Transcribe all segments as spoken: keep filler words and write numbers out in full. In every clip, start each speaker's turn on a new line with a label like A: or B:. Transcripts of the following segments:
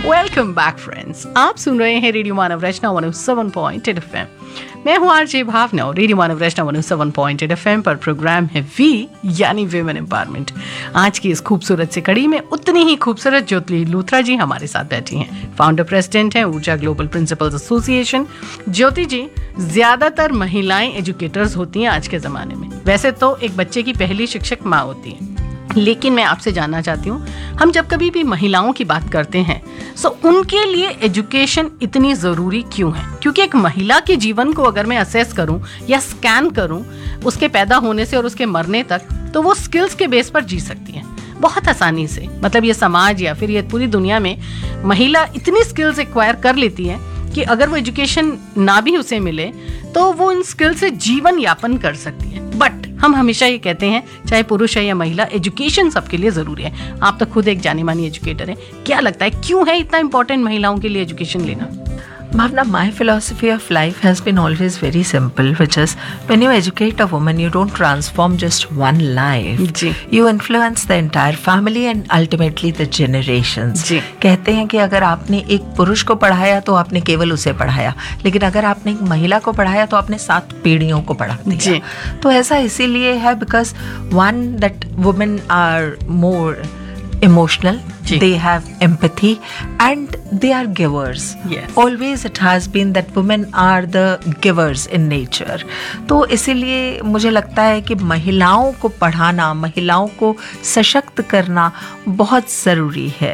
A: Welcome back friends, आप सुन रहे हैं रेडियो मानव रचना one O seven point eight FM. मैं हूं आरजे भावना और रेडियो मानव रचना one O seven point eight FM पर प्रोग्राम है वी यानी विमेन एम्पावरमेंट। आज की इस खूबसूरत से कड़ी में उतनी ही खूबसूरत ज्योति लूथरा जी हमारे साथ बैठी हैं। फाउंडर प्रेसिडेंट हैं ऊर्जा ग्लोबल प्रिंसिपल्स एसोसिएशन। ज्योति जी, ज्यादातर महिलाएं एजुकेटर्स होती हैं आज के जमाने में। वैसे तो एक बच्चे की पहली शिक्षक माँ होती है, लेकिन मैं आपसे जानना चाहती हूँ, हम जब कभी भी महिलाओं की बात करते हैं तो उनके लिए एजुकेशन इतनी ज़रूरी क्यों है? क्योंकि एक महिला के जीवन को अगर मैं असेस करूँ या स्कैन करूँ उसके पैदा होने से और उसके मरने तक, तो वो स्किल्स के बेस पर जी सकती है बहुत आसानी से। मतलब ये समाज या फिर ये पूरी दुनिया में महिला इतनी स्किल्स एक्वायर कर लेती है कि अगर वो एजुकेशन ना भी उसे मिले तो वो इन स्किल से जीवन यापन कर सकती है। बट हम हमेशा ये कहते हैं, चाहे पुरुष है या महिला, एजुकेशन सबके लिए जरूरी है। आप तो खुद एक जानी मानी एजुकेटर हैं, क्या लगता है क्यों है इतना इंपॉर्टेंट महिलाओं के लिए एजुकेशन लेना?
B: Bhavna, my philosophy of life has been always very simple, which is when you educate a woman, you don't transform just one life.
A: Ji.
B: You influence the entire family and ultimately the generations.
A: जी.
B: कहते हैं कि अगर आपने एक पुरुष को पढ़ाया तो आपने केवल उसे पढ़ाया, लेकिन अगर आपने एक महिला को पढ़ाया तो आपने सात पीढ़ियों को पढ़ा दिया.
A: जी.
B: तो ऐसा इसीलिए है because one that women are more emotional,
A: ji.
B: they have empathy and they are givers.
A: Yes.
B: Always it has been that women are the givers in nature. तो इसीलिए मुझे लगता है कि महिलाओं को पढ़ाना, महिलाओं को सशक्त करना बहुत ज़रूरी है।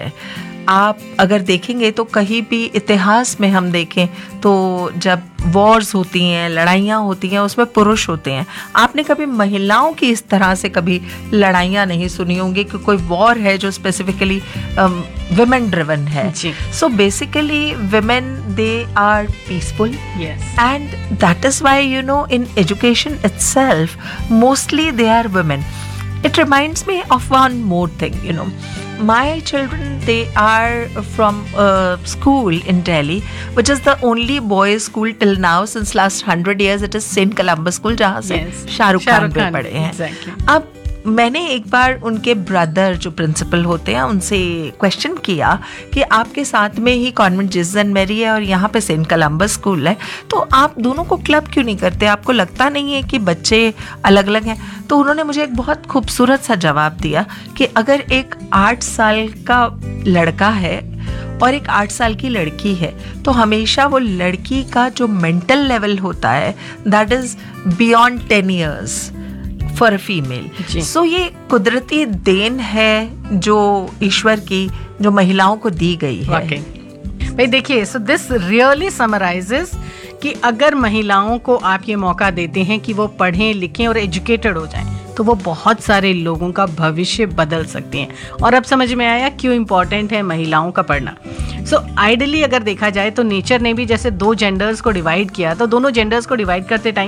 B: आप अगर देखेंगे तो कहीं भी इतिहास में हम देखें तो जब वॉर्स होती हैं, लड़ाइयाँ होती हैं, उसमें पुरुष होते हैं। आपने कभी महिलाओं की इस तरह से कभी लड़ाइयाँ नहीं सुनी होंगी कि कोई वॉर है जो स्पेसिफिकली विमेन ड्रिवन है। So basically women they are peaceful and that is why you know in education itself mostly they are women. It reminds me of one more thing, you know. My children, they are from a school in Delhi, which is the only boys' school till now since last hundred years. It is Saint Columbus School, जहाँ से शाहरुख खान भी पढ़े हैं.
A: Exactly.
B: अब मैंने एक बार उनके brother जो प्रिंसिपल होते हैं उनसे क्वेश्चन किया कि आपके साथ में ही कॉन्वेंट जीसस एंड मैरी है और यहाँ पे सेंट कोलंबस स्कूल है, तो आप दोनों को क्लब क्यों नहीं करते? आपको लगता नहीं है कि बच्चे अलग अलग हैं? तो उन्होंने मुझे एक बहुत खूबसूरत सा जवाब दिया कि अगर एक आठ साल का लड़का है और एक आठ साल की लड़की है तो हमेशा वो लड़की का जो मेंटल लेवल होता है that is beyond ten years for a female. सो ये कुदरती देन है जो ईश्वर की, जो महिलाओं को दी गई है.
A: okay. भाई देखिए, सो दिस रियली समराइजेस कि अगर महिलाओं को आप ये मौका देते हैं कि वो पढ़ें लिखें और एजुकेटेड हो जाएं तो वो बहुत सारे लोगों का भविष्य बदल सकती हैं. और अब समझ में आया क्यों इम्पोर्टेंट है महिलाओं का पढ़ना. सो so, आइडली अगर देखा जाए तो नेचर ने भी जैसे दो जेंडर्स को डिवाइड किया, तो दोनों जेंडर्स को डिवाइड करते टाइम